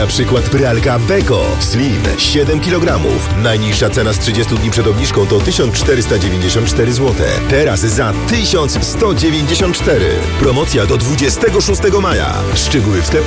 Na przykład pralka Beko Slim 7 kg. Najniższa cena z 30 dni przed obniżką to 1494 zł. Teraz za 1194. Promocja do 26 maja. Szczegóły w sklepach.